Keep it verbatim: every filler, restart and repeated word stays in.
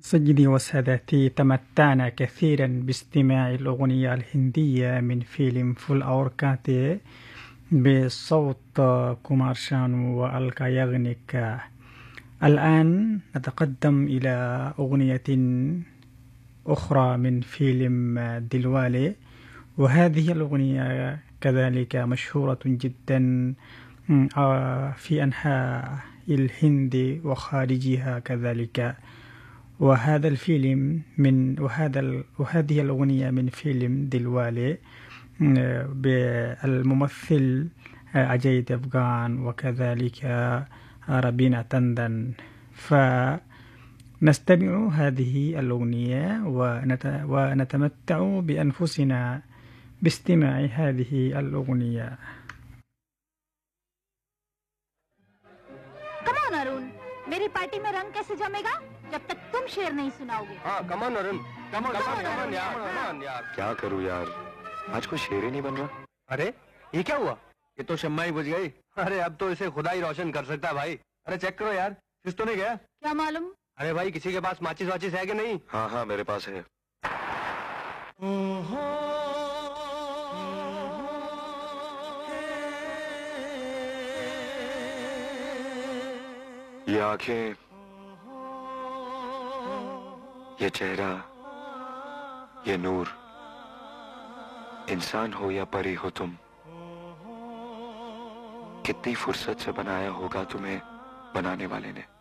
سيدي وسادتي، تمتعنا كثيرا باستماع الأغنية الهندية من فيلم فول أور كانتي بصوت كومار شانو وألكا يغنيك. الآن نتقدم إلى أغنية أخرى من فيلم دلوالي، وهذه الأغنية كذلك مشهورة جدا في أنحاء الهند وخارجها كذلك. وهذا الفيلم من وهذا وهذه الأغنية من فيلم دلوالي بالممثل أجاي ديفغان وكذلك رابينا تندن. فنستمع هذه الأغنية ونتمتع بأنفسنا باستماع هذه الأغنية. कमान अरुण, मेरी पार्टी में रंग कैसे जमेगा जब तक तुम शेर नहीं सुनाओगे? हाँ कमान अरुण, कमान कमान कमान यार, कमान यार। क्या करूँ यार, आज कोई शेर ही नहीं बन रहा। अरे ये क्या हुआ? ये तो शम्मा ही बुझ गई। अरे अब तो इसे खुदा ही रोशन कर सकता है भाई। अरे चेक करो यार, फिर तो नहीं गया। क्या मालूम? अरे भाई किसी के पास माचिस वाचिस है कि नहीं? हाँ हाँ मेरे पास है। ये आंखें, ये चेहरा, ये नूर, इंसान हो या परी हो तुम, कितनी फुर्सत से बनाया होगा तुम्हें बनाने वाले ने।